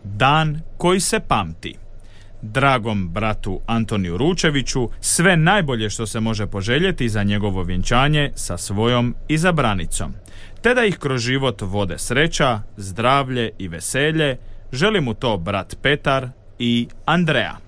Dan koji se pamti. Dragom bratu Antoniju Ručeviću sve najbolje što se može poželjeti za njegovo vjenčanje sa svojom izabranicom, te da ih kroz život vode sreća, zdravlje i veselje. Želi mu to brat Petar i Andreja.